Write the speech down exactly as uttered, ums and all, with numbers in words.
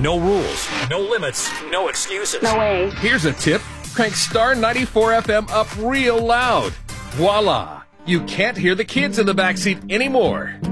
No rules, no limits, no excuses. No way. Here's a tip. Crank Star ninety-four F M up real loud. Voila! You can't hear the kids in the backseat anymore.